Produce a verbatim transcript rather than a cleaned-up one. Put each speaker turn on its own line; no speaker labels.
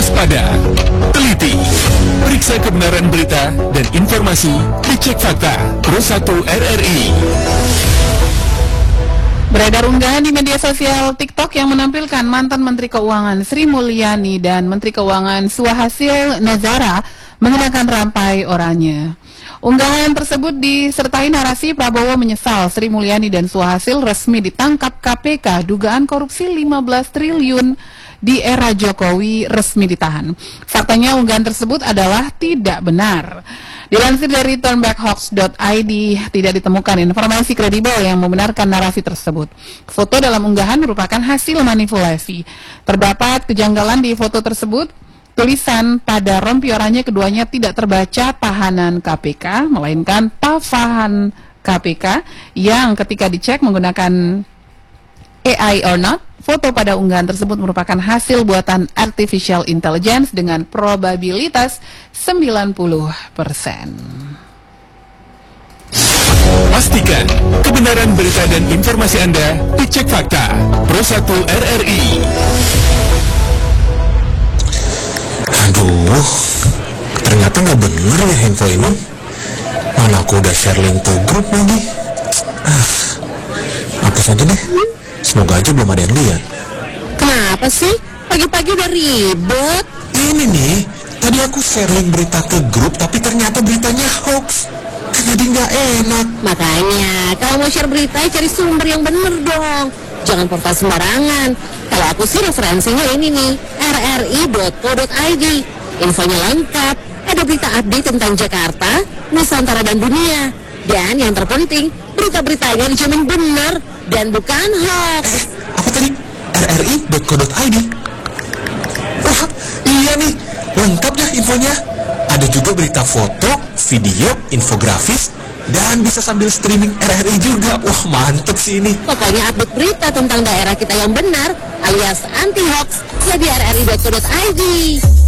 waspada, teliti, periksa kebenaran berita dan informasi, dicek fakta, Pro satu R R I.
Beredar unggahan di media sosial TikTok yang menampilkan mantan Menteri Keuangan Sri Mulyani dan Menteri Keuangan Suhasil Nazara mengenakan rampai oranye. Unggahan tersebut disertai narasi Prabowo menyesal Sri Mulyani dan Suhasil resmi ditangkap K P K dugaan korupsi lima belas triliun di era Jokowi resmi ditahan. Faktanya unggahan tersebut adalah tidak benar. Dilansir dari turnbackhoax dot I D, tidak ditemukan informasi kredibel yang membenarkan narasi tersebut. Foto dalam unggahan merupakan hasil manipulasi. Terdapat kejanggalan di foto tersebut. Tulisan pada rompi oranye keduanya tidak terbaca tahanan K P K, melainkan tafahan K P K yang ketika dicek menggunakan A I or not, foto pada unggahan tersebut merupakan hasil buatan artificial intelligence dengan probabilitas sembilan puluh persen.
Pastikan kebenaran berita dan informasi Anda dicek fakta, Pro satu R R I.
Aduh, ternyata nggak bener ya info ini. Mana aku udah share link ke grup lagi. Ah, hapus aja deh. Semoga aja belum ada yang lihat.
Kenapa sih? Pagi-pagi udah ribet.
Ini nih, tadi aku share link berita ke grup, tapi ternyata beritanya hoax. Jadi nggak enak.
Makanya, kalau mau share berita, cari sumber yang bener dong. Jangan portal sembarangan. Kalau aku sih referensinya ini nih, r r i dot co dot i d. Infonya lengkap, ada berita update tentang Jakarta, Nusantara dan dunia. Dan yang terpenting, berita-beritanya dijamin benar dan bukan hoax.
Eh, apa tadi? r r i dot co dot i d. Wah, iya nih, lengkap dah infonya. Ada juga berita foto, video, infografis, dan bisa sambil streaming R R I juga. Wah, mantep sih ini.
Pokoknya update berita tentang daerah kita yang benar alias anti hoax ya di r r i dot co dot i d.